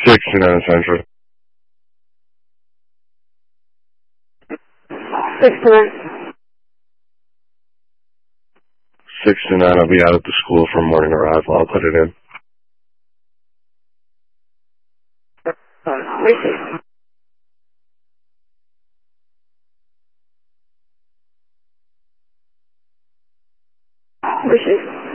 69 Central. 69. 69, I'll be out at the school for morning arrival. I'll put it in. Receive. Receive.